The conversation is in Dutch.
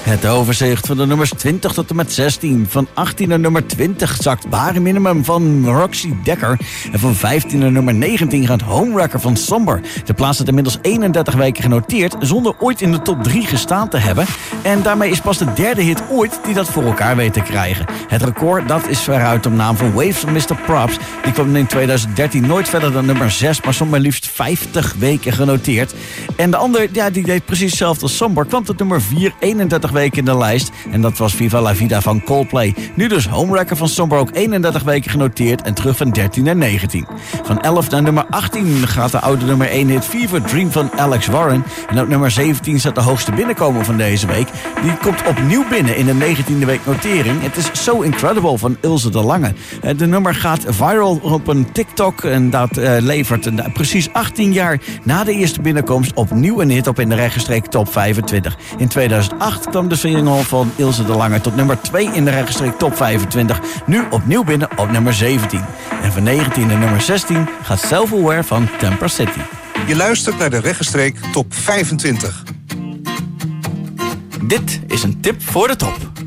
Het overzicht van de nummers 20 tot en met 16. Van 18 naar nummer 20 zakt Bare Minimum van Roxy Dekker. En van 15 naar nummer 19 gaat Homewrecker van Somber. De plaats staat inmiddels 31 weken genoteerd, zonder ooit in de top 3 gestaan te hebben. En daarmee is pas de derde hit ooit die dat voor elkaar weet te krijgen. Het record dat is veruit op naam van Waves van Mr. Props. Die kwam in 2013 nooit verder dan nummer 6, maar stond maar liefst 50 weken genoteerd. En de ander, ja, die deed precies hetzelfde als Somber, kwam tot nummer 4, 31 weken in de lijst. En dat was Viva La Vida van Coldplay. Nu dus Homewrecker van Somber ook 31 weken genoteerd en terug van 13 naar 19. Van 11 naar nummer 18 gaat de oude nummer 1 hit Fever Dream van Alex Warren. En op nummer 17 staat de hoogste binnenkomer van deze week. Die komt opnieuw binnen in de 19e week notering. Het is So Incredible van Ilse de Lange. De nummer gaat viral op een TikTok en dat levert precies 18 jaar na de eerste binnenkomst opnieuw een hit op in de rechtstreeks top 25. In 2008 kwam de single van Ilse de Lange tot nummer 2 in de rechtstreeks top 25. Nu opnieuw binnen op nummer 17. En van 19 naar nummer 16 gaat Self Aware van Temper City. Je luistert naar de rechtstreeks top 25. Dit is een tip voor de top.